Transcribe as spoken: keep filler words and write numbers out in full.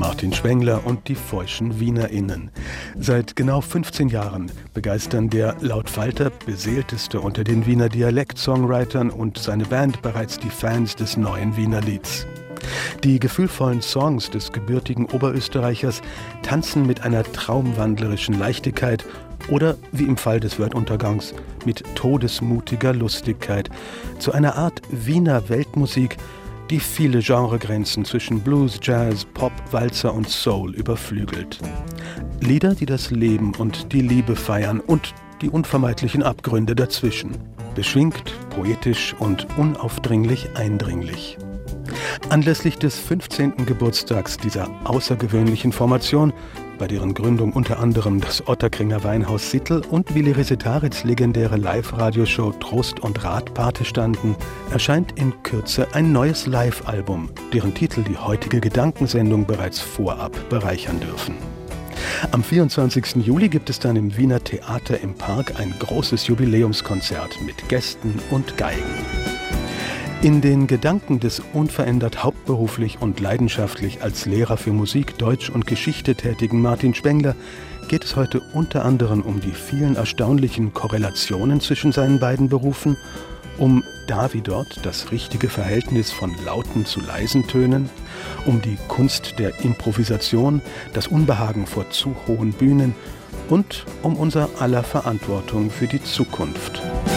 Martin Spengler und die feuschen WienerInnen. Seit genau fünfzehn Jahren begeistern der laut Falter beseelteste unter den Wiener Dialekt-Songwritern und seine Band bereits die Fans des neuen Wiener Lieds. Die gefühlvollen Songs des gebürtigen Oberösterreichers tanzen mit einer traumwandlerischen Leichtigkeit oder, wie im Fall des Weltuntergangs, mit todesmutiger Lustigkeit zu einer Art Wiener Weltmusik, die viele Genregrenzen zwischen Blues, Jazz, Pop, Walzer und Soul überflügelt. Lieder, die das Leben und die Liebe feiern und die unvermeidlichen Abgründe dazwischen. Beschwingt, poetisch und unaufdringlich eindringlich. Anlässlich des fünfzehnten Geburtstags dieser außergewöhnlichen Formation, bei deren Gründung unter anderem das Ottakringer Weinhaus Sittel und Willi Resetaritz legendäre Live-Radioshow Trost und Rat Pate standen, erscheint in Kürze ein neues Live-Album, deren Titel die heutige Gedankensendung bereits vorab bereichern dürfen. Am vierundzwanzigsten Juli gibt es dann im Wiener Theater im Park ein großes Jubiläumskonzert mit Gästen und Geigen. In den Gedanken des unverändert hauptberuflich und leidenschaftlich als Lehrer für Musik, Deutsch und Geschichte tätigen Martin Spengler geht es heute unter anderem um die vielen erstaunlichen Korrelationen zwischen seinen beiden Berufen, um da wie dort das richtige Verhältnis von lauten zu leisen Tönen, um die Kunst der Improvisation, das Unbehagen vor zu hohen Bühnen und um unser aller Verantwortung für die Zukunft.